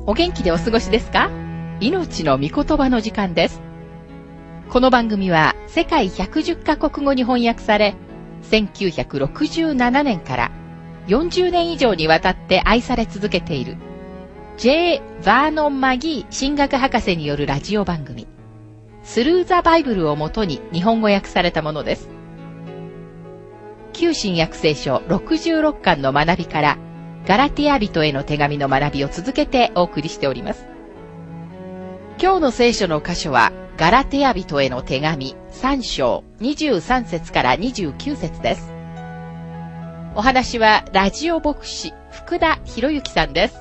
お元気でお過ごしですか？命の御言葉の時間です。この番組は世界110カ国語に翻訳され、1967年から40年以上にわたって愛され続けている J. バーノン・マギー神学博士によるラジオ番組、スルー・ザ・バイブルをもとに日本語訳されたものです。旧新約聖書66巻の学びから、ガラティア人への手紙の学びを続けてお送りしております。今日の聖書の箇所は、ガラテア人への手紙3章23節から29節です。お話はラジオ牧師福田博之さんです。